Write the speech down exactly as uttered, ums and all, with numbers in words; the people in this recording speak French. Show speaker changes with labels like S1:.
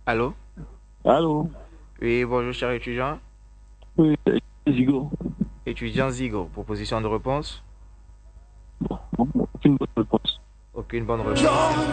S1: Allô?
S2: Allô?
S1: Oui, bonjour cher étudiant.
S2: Oui, c'est Zigo.
S1: Étudiant Zigo, proposition de réponse?
S2: Bon, aucune bonne réponse.
S1: Aucune bonne réponse.